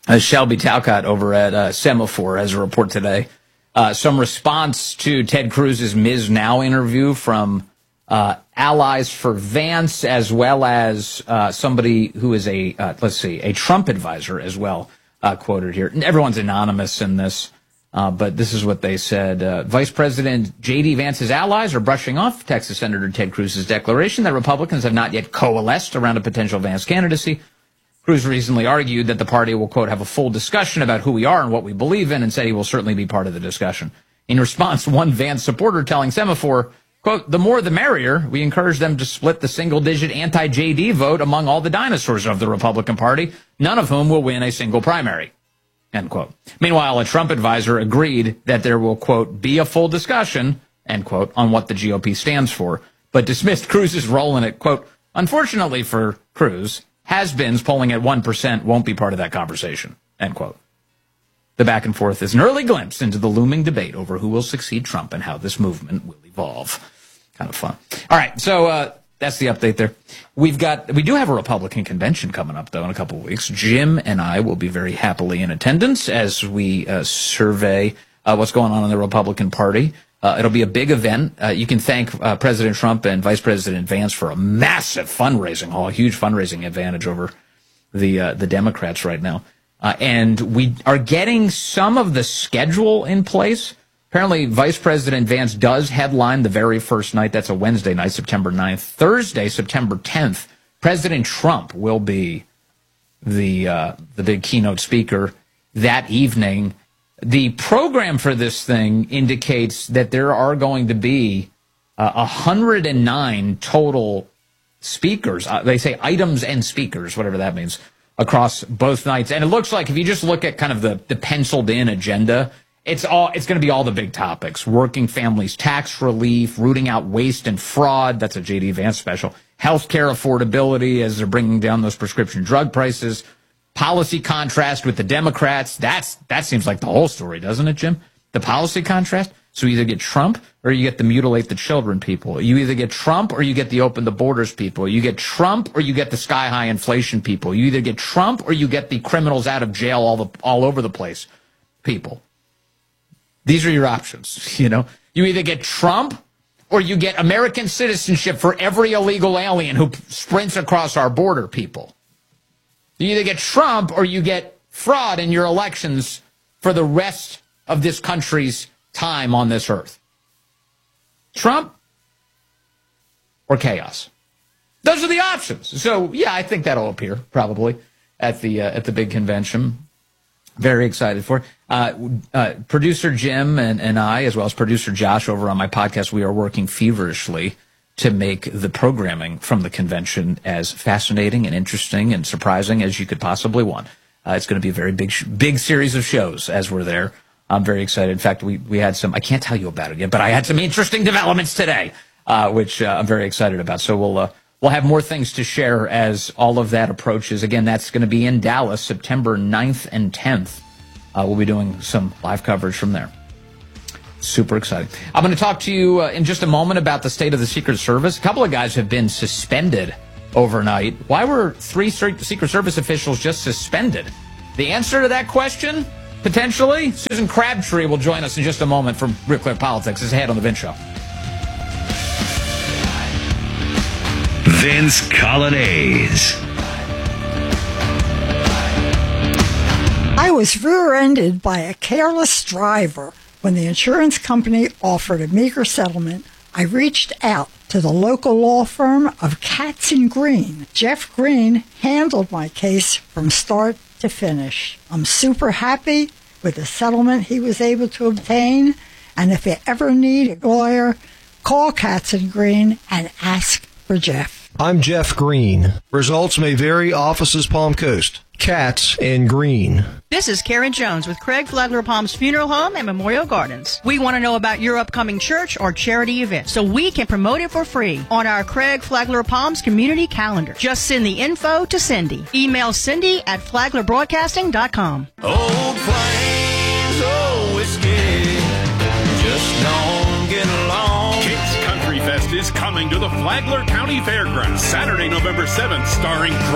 Shelby Talcott over at Semaphore has a report today. Some response to Ted Cruz's Ms. Now interview from allies for Vance, as well as somebody who is a Trump advisor as well, quoted here. Everyone's anonymous in this, but this is what they said. Vice President J.D. Vance's allies are brushing off Texas Senator Ted Cruz's declaration that Republicans have not yet coalesced around a potential Vance candidacy. Cruz recently argued that the party will, quote, have a full discussion about who we are and what we believe in, and said he will certainly be part of the discussion. In response, one Vance supporter telling Semaphore, quote, the more the merrier. We encourage them to split the single-digit anti-JD vote among all the dinosaurs of the Republican Party, none of whom will win a single primary, end quote. Meanwhile, a Trump advisor agreed that there will, quote, be a full discussion, end quote, on what the GOP stands for, but dismissed Cruz's role in it, quote, unfortunately for Cruz, has-beens polling at 1% won't be part of that conversation, end quote. The back and forth is an early glimpse into the looming debate over who will succeed Trump and how this movement will evolve. Kind of fun. All right, so that's the update there. We do have a Republican convention coming up, though, in a couple of weeks. Jim and I will be very happily in attendance as we survey what's going on in the Republican Party. It'll be a big event. You can thank President Trump and Vice President Vance for a massive fundraising haul, a huge fundraising advantage over the Democrats right now. And we are getting some of the schedule in place. Apparently, Vice President Vance does headline the very first night. That's a Wednesday night, September 9th. Thursday, September 10th, President Trump will be the big keynote speaker that evening. The program for this thing indicates that there are going to be 109 total speakers. They say items and speakers, whatever that means, across both nights. And it looks like if you just look at kind of the penciled-in agenda, it's going to be all the big topics: working families, tax relief, rooting out waste and fraud. That's a J.D. Vance special. Healthcare affordability as they're bringing down those prescription drug prices. Policy contrast with the Democrats. That seems like the whole story, doesn't it, Jim? The policy contrast. So you either get Trump or you get the mutilate the children people. You either get Trump or you get the open the borders people. You get Trump or you get the sky high inflation people. You either get Trump or you get the criminals out of jail all over the place people. These are your options, you know. You either get Trump or you get American citizenship for every illegal alien who sprints across our border, people. You either get Trump or you get fraud in your elections for the rest of this country's time on this earth. Trump or chaos. Those are the options. So, yeah, I think that'll appear probably at the big convention. Very excited for it. Producer Jim and I, as well as producer Josh over on my podcast, we are working feverishly to make the programming from the convention as fascinating and interesting and surprising as you could possibly want. It's going to be a very big series of shows as we're there. I'm very excited. In fact, we had some, I can't tell you about it yet, but I had some interesting developments today, which I'm very excited about. So we'll have more things to share as all of that approaches. Again, that's going to be in Dallas, September 9th and 10th. We'll be doing some live coverage from there. Super exciting. I'm going to talk to you in just a moment about the state of the Secret Service. A couple of guys have been suspended overnight. Why were 3 Secret Service officials just suspended? The answer to that question, potentially, Susan Crabtree will join us in just a moment from Real Clear Politics. It's ahead on The Vince Show. Vince Colonnese. I was rear-ended by a careless driver. When the insurance company offered a meager settlement, I reached out to the local law firm of Katz & Green. Jeff Green handled my case from start to finish. I'm super happy with the settlement he was able to obtain, and if you ever need a lawyer, call Katz & Green and ask for Jeff. I'm Jeff Green. Results may vary. Offices Palm Coast. Katz and Green. This is Karen Jones with Craig Flagler Palms Funeral Home and Memorial Gardens. We want to know about your upcoming church or charity event so we can promote it for free on our Craig Flagler Palms community calendar. Just send the info to Cindy. Email Cindy at FlaglerBroadcasting.com. Old Plains, old whiskey, just don't get along. Kate's Country Fest is coming to the Flagler County Fairgrounds Saturday, November 7th, starring